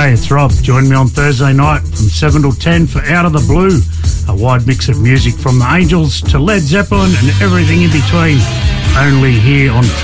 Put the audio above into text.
Hey, it's Rob. Join me on Thursday night from 7 till 10 for Out of the Blue, a wide mix of music from the Angels to Led Zeppelin and everything in between, only here on